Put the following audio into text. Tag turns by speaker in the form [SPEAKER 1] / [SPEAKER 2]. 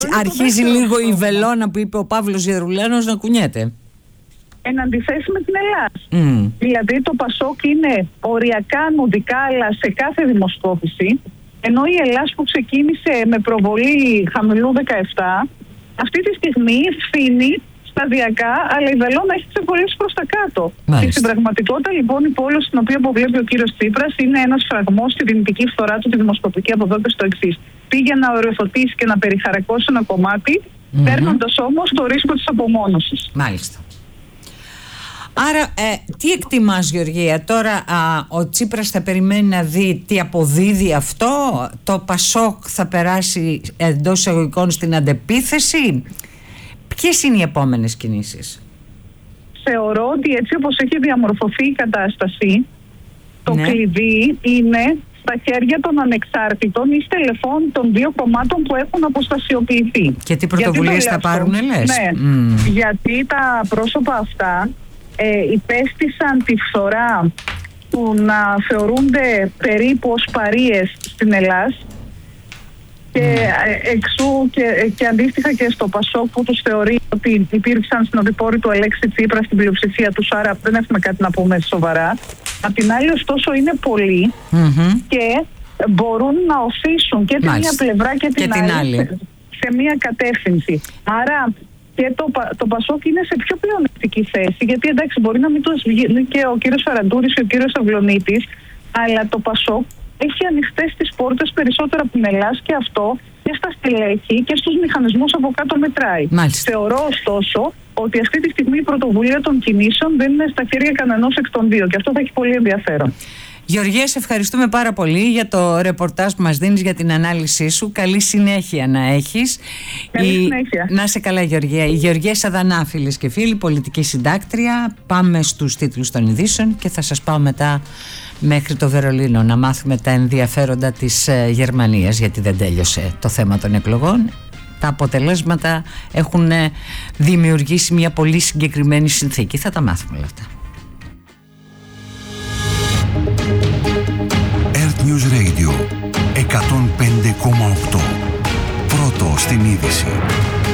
[SPEAKER 1] αρχίζει λίγο η βελόνα που είπε ο Παύλος Γερουλένος να κουνιέται.
[SPEAKER 2] Εν αντιθέσει με την Ελλάδα. Δηλαδή το Πασόκ είναι οριακά νουδικά, αλλά σε κάθε δημοσκόπηση, ενώ η Ελλάδα που ξεκίνησε με προβολή χαμηλού 17, αυτή τη στιγμή φθήνει σταδιακά, αλλά η βελόνα έχει ξεπολύσει προς τα κάτω. Και στην πραγματικότητα, λοιπόν, η πόλη στην οποία αποβλέπει ο κύριος Τσίπρας είναι ένας φραγμός στη δυνητική φθορά του, τη δημοσκοπική, από εδώ και στο εξής. Πήγε να οριοθωτήσει και να περιχαρακώσει ένα κομμάτι, παίρνοντας όμως το ρίσκο της απομόνωσης.
[SPEAKER 1] Μάλιστα. Άρα, τι εκτιμάς, Γεωργία, τώρα ο Τσίπρας θα περιμένει να δει τι αποδίδει αυτό, το Πασόκ θα περάσει εντός εισαγωγικών στην αντεπίθεση? Ποιες είναι οι επόμενες κινήσεις?
[SPEAKER 2] Θεωρώ ότι έτσι όπως έχει διαμορφωθεί η κατάσταση, το κλειδί είναι στα χέρια των ανεξάρτητων ή στελεχών των δύο κομμάτων που έχουν αποστασιοποιηθεί.
[SPEAKER 1] Και τι πρωτοβουλίες θα πάρουν, λες?
[SPEAKER 2] Ναι, γιατί τα πρόσωπα αυτά υπέστησαν τη φθορά που να θεωρούνται περίπου ως παρείες στην Ελλάδα και εξού και αντίστοιχα και στο Πασόκ που τους θεωρεί ότι υπήρξαν συνοδοιπόροι του Αλέξη Τσίπρα στην πλειοψηφία τους, άρα δεν έχουμε κάτι να πούμε σοβαρά. Απ' την άλλη ωστόσο είναι πολλοί και μπορούν να οθήσουν και την μία πλευρά και την άλλη σε μία κατεύθυνση. Άρα και το Πασόκ είναι σε πιο πλεονεκτική θέση, γιατί εντάξει μπορεί να μην το βγει και ο κύριος Φαραντούρης και ο κύριος Αυλονίτης, αλλά το Πασόκ έχει ανοιχτές τις πόρτες περισσότερα από την Ελλάδα και αυτό και στα στελέχη και στους μηχανισμούς από κάτω μετράει. Θεωρώ ωστόσο ότι αυτή τη στιγμή η πρωτοβουλία των κινήσεων δεν είναι στα χέρια κανενός εκ των δύο και αυτό θα έχει πολύ ενδιαφέρον.
[SPEAKER 1] Γεωργία, σε ευχαριστούμε πάρα πολύ για το ρεπορτάζ που μας δίνεις, για την ανάλυση σου. Καλή συνέχεια να έχεις.
[SPEAKER 2] Συνέχεια.
[SPEAKER 1] Να σε καλά, Γεωργία. Η Γεωργία Σαδανά, φίλες και φίλοι, πολιτική συντάκτρια. Πάμε στους τίτλους των ειδήσεων και θα σας πάω μετά μέχρι το Βερολίνο να μάθουμε τα ενδιαφέροντα της Γερμανίας, γιατί δεν τέλειωσε το θέμα των εκλογών. Τα αποτελέσματα έχουν δημιουργήσει μια πολύ συγκεκριμένη συνθήκη. Θα τα μάθουμε όλα αυτά.